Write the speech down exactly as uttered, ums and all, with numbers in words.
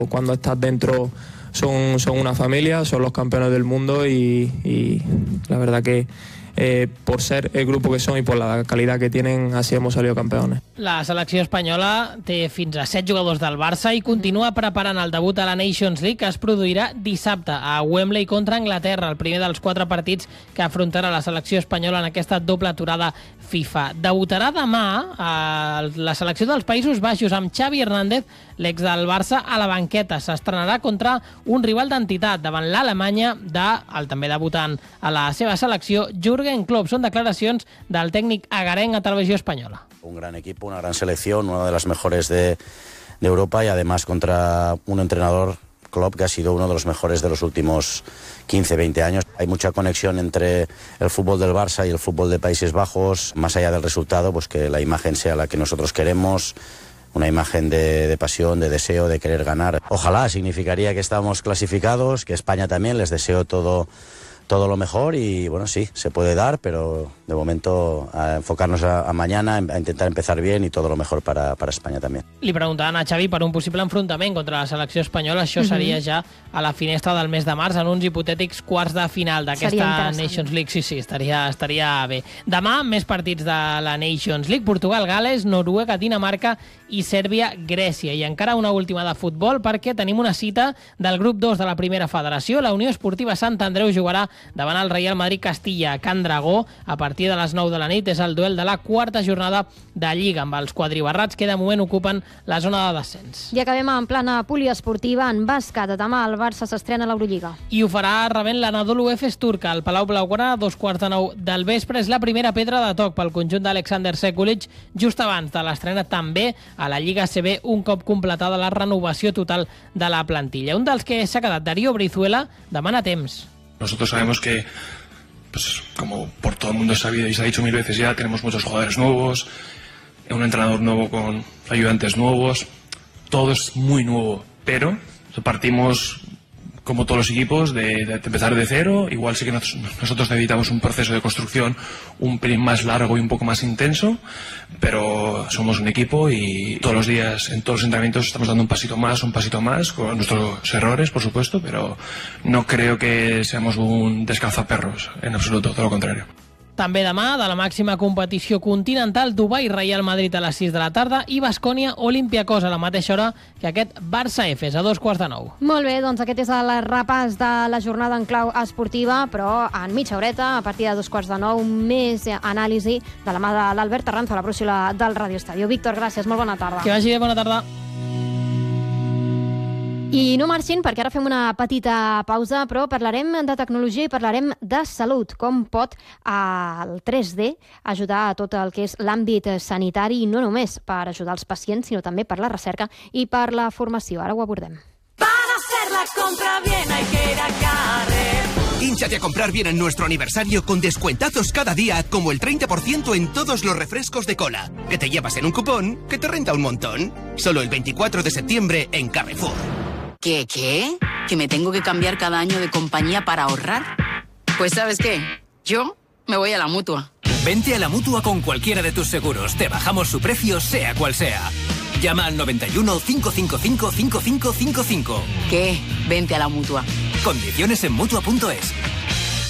Cuando estás dentro son, son una familia, son los campeones del mundo y, y la verdad que Eh, por ser el grupo que son y por la calidad que tienen, así hemos salido campeones. La selecció espanyola té fins a set jugadors del Barça i continua preparant el debut a la Nations League, que es produirà dissabte a Wembley contra Anglaterra, el primer dels quatre partits que afrontarà la selecció espanyola en aquesta doble aturada FIFA. Debutarà demà a la selecció dels Països Baixos amb Xavi Hernández, l'ex del Barça, a la banqueta. S'estrenarà contra un rival d'entitat davant l'Alemanya del també debutant a la seva selecció, Jürgen Klopp. Són declaracions del tècnic agarenc a Televisió Espanyola. Un gran equipo, una gran selección, una de las mejores de, de Europa y además contra un entrenador, Klopp, que ha sido uno de los mejores de los últimos quince, veinte años. Hay mucha conexión entre el fútbol del Barça y el fútbol de Países Bajos, más allá del resultado, pues que la imagen sea la que nosotros queremos, una imagen de, de pasión, de deseo, de querer ganar. Ojalá, significaría que estamos clasificados, que España también, les deseo todo todo lo mejor y bueno, sí, se puede dar, pero de momento a enfocarnos a, a mañana, a intentar empezar bien y todo lo mejor para, para España también. Li preguntaven a Xavi per un possible enfrontament contra la selecció espanyola. Això seria uh-huh. ja a la finestra del mes de març, en uns hipotètics quarts de final d'aquesta Nations League. Sí, sí, estaria, estaria bé. Demà, més partits de la Nations League. Portugal, Gales, Noruega, Dinamarca i Sèrbia, Grècia. I encara una última de futbol, perquè tenim una cita del grup dos de la primera federació. La Unió Esportiva Sant Andreu jugarà davant el Real Madrid Castilla a Can Dragó a partir de les nou de la nit. És el duel de la quarta jornada de Lliga amb els quadribarrats que de moment ocupen la zona de descens. I acabem en plana poliesportiva. En bàsquet, demà el Barça s'estrena a l'Eurolliga. I ho farà rebent l'Anadolu Efes turca al Palau Blaugrana a dos quarts de nou del vespre. És la primera pedra de toc pel conjunt d'Alexander Sekulic just abans de l'estrena també a la Lliga A C B, un cop completada la renovació total de la plantilla. Un dels que s'ha quedat, Darío Brizuela, demana temps. Nosotros sabemos que, pues, como por todo el mundo es sabido y se ha dicho mil veces ya, tenemos muchos jugadores nuevos, un entrenador nuevo con ayudantes nuevos, todo es muy nuevo, pero partimos, como todos los equipos, de, de empezar de cero. Igual sí que nos, nosotros necesitamos un proceso de construcción un pelín más largo y un poco más intenso, pero somos un equipo y todos los días, en todos los entrenamientos, estamos dando un pasito más, un pasito más, con nuestros errores, por supuesto, pero no creo que seamos un descalzaperros, en absoluto, todo lo contrario. També demà, de la màxima competició continental, Dubai Real Madrid a les sis de la tarda i Baskonia Olympiacos a la mateixa hora que aquest Barça Efes, a dos quarts de nou. Molt bé, doncs aquest és el repàs de la jornada en clau esportiva, però en mitja horeta, a partir de dos quarts de nou, més anàlisi de la mà de l'Albert Arranza, la brúixola del Radio Estadio. Víctor, gràcies, molt bona tarda. Que vagi bé, bona tarda. I no marxin, perquè ara fem una petita pausa, però parlarem de tecnologia i parlarem de salut, com pot el tres D ajudar a tot el que és l'àmbit sanitari, i no només per ajudar els pacients, sinó també per la recerca i per la formació. Ara ho abordem. Para hacer la compra bien hay que ir a Carrer. Hínchate a comprar bien en nuestro aniversario con descuentazos cada día, como el treinta por ciento en todos los refrescos de cola, que te llevas en un cupón que te renta un montón. Solo el veinticuatro de septiembre en Carrefour. ¿Qué, qué? ¿Que me tengo que cambiar cada año de compañía para ahorrar? Pues ¿sabes qué? Yo me voy a la Mutua. Vente a la Mutua con cualquiera de tus seguros. Te bajamos su precio, sea cual sea. Llama al noventa y uno, cinco cinco cinco, cinco cinco cinco cinco. ¿Qué? Vente a la Mutua. Condiciones en Mutua punto es.